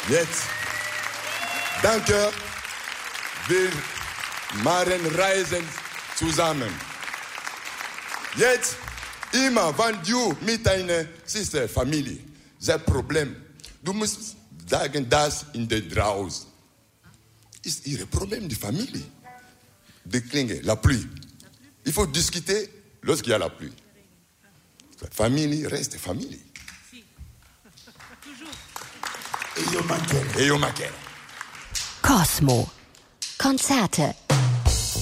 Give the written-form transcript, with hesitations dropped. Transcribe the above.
Jetzt, danke, wir machen Reisen zusammen. Jetzt, immer, wenn du mit deiner Familie das Problem, du musst sagen, das in der draußen ist ihr Problem, die Familie. Die Klinge, la pluie. Il faut discuter lorsqu'il y a la pluie. La famille reste famille. Cosmo. Konzerte